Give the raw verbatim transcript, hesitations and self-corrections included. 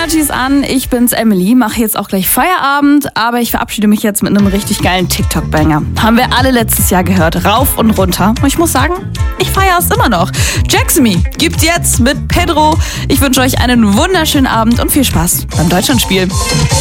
Energy ist an, ich bin's Emily, mache jetzt auch gleich Feierabend, aber ich verabschiede mich jetzt mit einem richtig geilen TikTok-Banger. Haben wir alle letztes Jahr gehört, rauf und runter. Und ich muss sagen, ich feiere es immer noch. Jackson Me gibt jetzt mit Pedro. Ich wünsche euch einen wunderschönen Abend und viel Spaß beim Deutschlandspiel.